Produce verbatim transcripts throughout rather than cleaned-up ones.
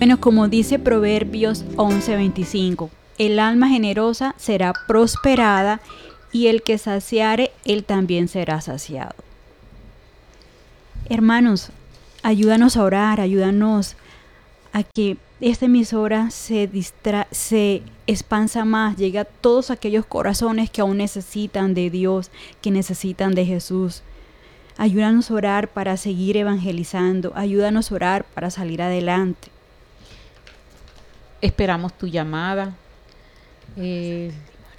Bueno, como dice Proverbios once veinticinco, el alma generosa será prosperada y el que saciare, él también será saciado. Hermanos, ayúdanos a orar, ayúdanos a que esta emisora se, distra se expansa más, llegue a todos aquellos corazones que aún necesitan de Dios, que necesitan de Jesús. Ayúdanos a orar para seguir evangelizando, ayúdanos a orar para salir adelante. Esperamos tu llamada. Eh,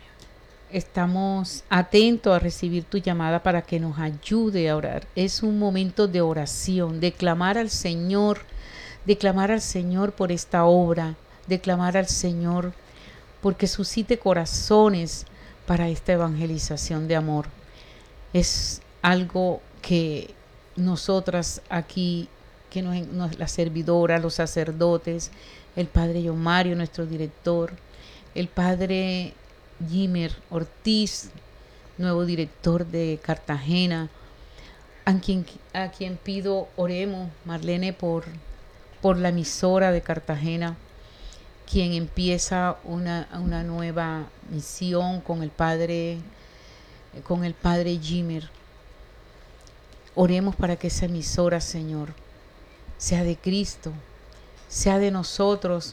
estamos atentos a recibir tu llamada para que nos ayude a orar. Es un momento de oración, de clamar al Señor, de clamar al Señor por esta obra, de clamar al Señor porque suscite corazones para esta evangelización de amor. Es algo que nosotras aquí, que nos, nos, la servidora, los sacerdotes, el padre John Mario, nuestro director, el padre Jimer Ortiz, nuevo director de Cartagena, a quien, a quien pido oremos, Marlene, por, por la emisora de Cartagena, quien empieza una, una nueva misión con el padre, con el padre Jimer. Oremos para que esa emisora, Señor, sea de Cristo, sea de nosotros.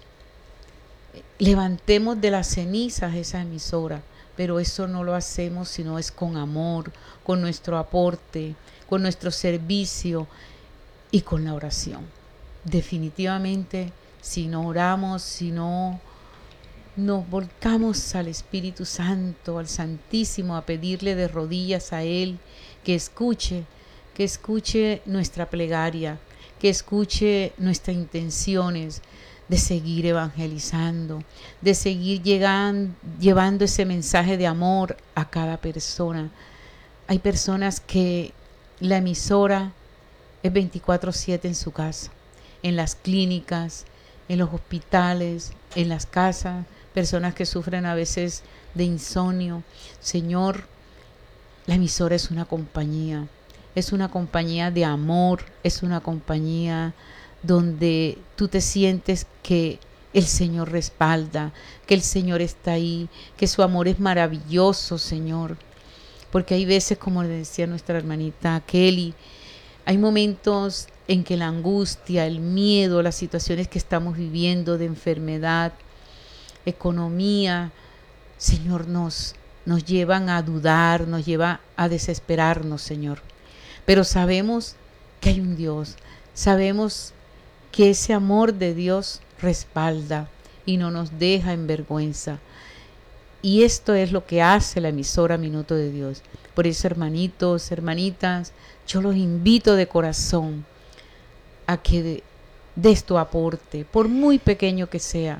Levantemos de las cenizas esa emisora, pero eso no lo hacemos sino es con amor, con nuestro aporte, con nuestro servicio y con la oración. Definitivamente, si no oramos, si no nos volcamos al Espíritu Santo, al Santísimo, a pedirle de rodillas a Él que escuche, que escuche nuestra plegaria, que escuche nuestras intenciones de seguir evangelizando, de seguir llegando, llevando ese mensaje de amor a cada persona. Hay personas que la emisora es veinticuatro siete en su casa, en las clínicas, en los hospitales, en las casas, personas que sufren a veces de insomnio. Señor, la emisora es una compañía, es una compañía de amor, es una compañía donde tú te sientes que el Señor respalda, que el Señor está ahí, que su amor es maravilloso, Señor. Porque hay veces, como le decía nuestra hermanita Kelly, hay momentos en que la angustia, el miedo, las situaciones que estamos viviendo de enfermedad, economía, Señor, nos, nos llevan a dudar, nos lleva a desesperarnos, Señor. Pero sabemos que hay un Dios, sabemos que ese amor de Dios respalda y no nos deja en vergüenza. Y esto es lo que hace la emisora Minuto de Dios. Por eso, hermanitos, hermanitas, yo los invito de corazón a que des tu aporte, por muy pequeño que sea.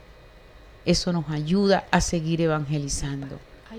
Eso nos ayuda a seguir evangelizando.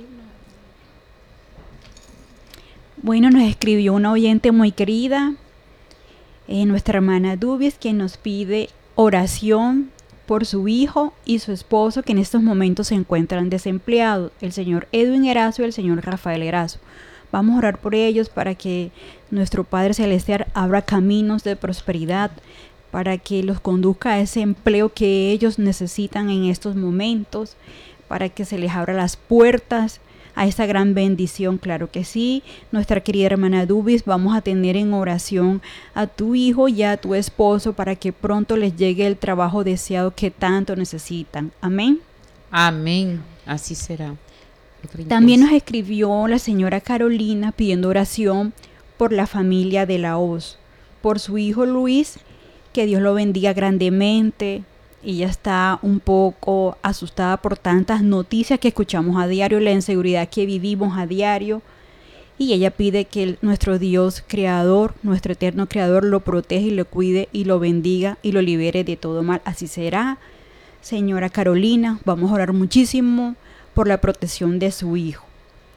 Bueno, nos escribió una oyente muy querida, eh, nuestra hermana Dubis, quien nos pide oración por su hijo y su esposo, que en estos momentos se encuentran desempleados, el señor Edwin Erazo y el señor Rafael Erazo. Vamos a orar por ellos para que nuestro Padre Celestial abra caminos de prosperidad, para que los conduzca a ese empleo que ellos necesitan en estos momentos, para que se les abra las puertas a esta gran bendición. Claro que sí, nuestra querida hermana Dubis, vamos a tener en oración a tu hijo y a tu esposo para que pronto les llegue el trabajo deseado que tanto necesitan. Amén. Amén, así será. También nos escribió la señora Carolina pidiendo oración por la familia de la Hoz, por su hijo Luis, que Dios lo bendiga grandemente. Ella está un poco asustada por tantas noticias que escuchamos a diario, la inseguridad que vivimos a diario. Y ella pide que el, nuestro Dios creador, nuestro eterno creador, lo proteja y lo cuide y lo bendiga y lo libere de todo mal. Así será, señora Carolina. Vamos a orar muchísimo por la protección de su hijo.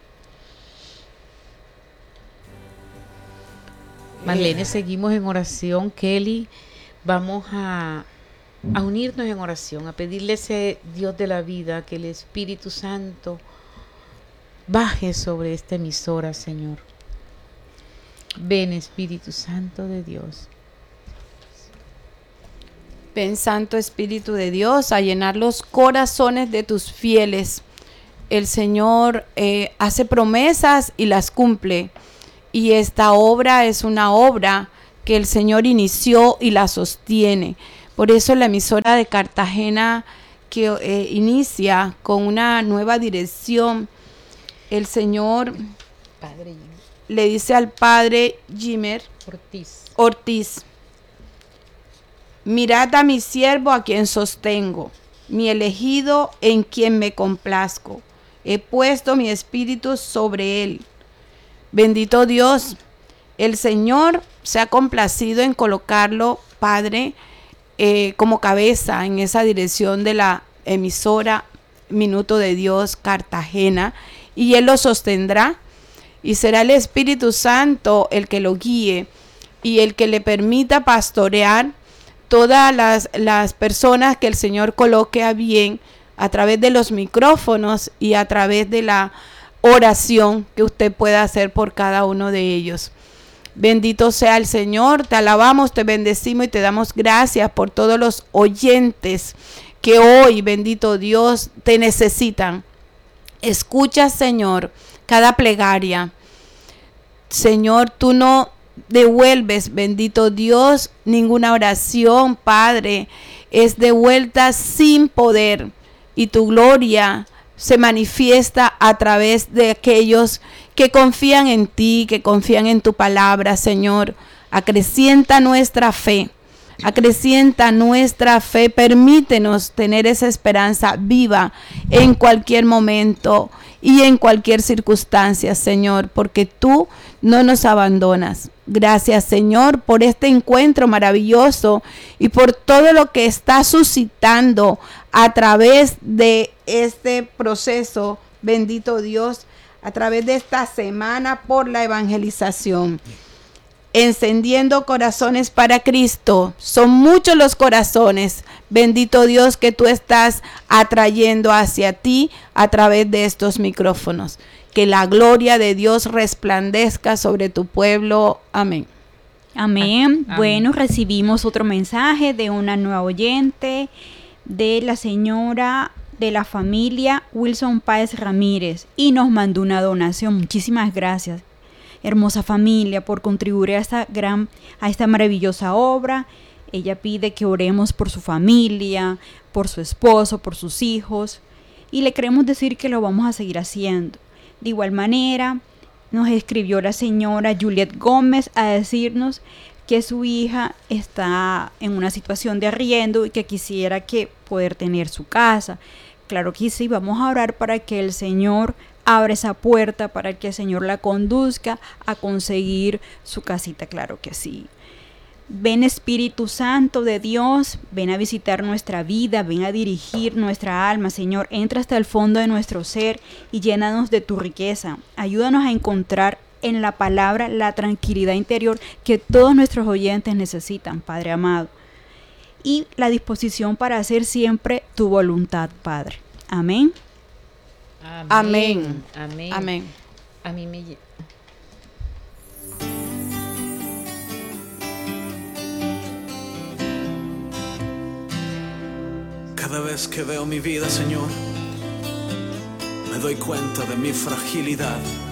Marlene, seguimos en oración. Kelly, vamos a... a unirnos en oración, a pedirle a ese Dios de la vida que el Espíritu Santo baje sobre esta emisora, Señor. Ven, Espíritu Santo de Dios. Ven, Santo Espíritu de Dios, a llenar los corazones de tus fieles. El Señor eh, hace promesas y las cumple. Y esta obra es una obra que el Señor inició y la sostiene. Por eso la emisora de Cartagena que eh, inicia con una nueva dirección. El Señor Padre le dice al Padre Jimer Ortiz. Ortiz: mirad a mi siervo a quien sostengo, mi elegido en quien me complazco. He puesto mi espíritu sobre él. Bendito Dios, el Señor se ha complacido en colocarlo, Padre, eh, como cabeza en esa dirección de la emisora Minuto de Dios Cartagena, y Él lo sostendrá, y será el Espíritu Santo el que lo guíe y el que le permita pastorear todas las, las personas que el Señor coloque a bien a través de los micrófonos y a través de la oración que usted pueda hacer por cada uno de ellos. Bendito sea el Señor, te alabamos, te bendecimos y te damos gracias por todos los oyentes que hoy, bendito Dios, te necesitan. Escucha, Señor, cada plegaria. Señor, tú no devuelves, bendito Dios, ninguna oración, Padre, es devuelta sin poder, y tu gloria se manifiesta a través de aquellos que confían en ti, que confían en tu palabra, Señor. Acrecienta nuestra fe, acrecienta nuestra fe, permítenos tener esa esperanza viva en cualquier momento y en cualquier circunstancia, Señor, porque tú no nos abandonas. Gracias, Señor, por este encuentro maravilloso y por todo lo que está suscitando a través de este proceso, bendito Dios, a través de esta semana por la evangelización. Encendiendo corazones para Cristo. Son muchos los corazones, bendito Dios, que tú estás atrayendo hacia ti a través de estos micrófonos. Que la gloria de Dios resplandezca sobre tu pueblo. Amén. Amén. Amén. Bueno, recibimos otro mensaje de una nueva oyente, de la señora de la familia Wilson Páez Ramírez, y nos mandó una donación. Muchísimas gracias, hermosa familia, por contribuir a esta gran, a esta maravillosa obra. Ella pide que oremos por su familia, por su esposo, por sus hijos, y le queremos decir que lo vamos a seguir haciendo. De igual manera, nos escribió la señora Juliet Gómez a decirnos que su hija está en una situación de arriendo y que quisiera que poder tener su casa. Claro que sí, vamos a orar para que el Señor abra esa puerta, para que el Señor la conduzca a conseguir su casita, claro que sí. Ven, Espíritu Santo de Dios, ven a visitar nuestra vida, ven a dirigir nuestra alma, Señor. Entra hasta el fondo de nuestro ser y llénanos de tu riqueza. Ayúdanos a encontrar en la palabra la tranquilidad interior que todos nuestros oyentes necesitan, Padre amado. Y la disposición para hacer siempre tu voluntad, Padre. Amén. Amén. Amén. Amén. A mí me lle- Cada vez que veo mi vida, Señor, me doy cuenta de mi fragilidad.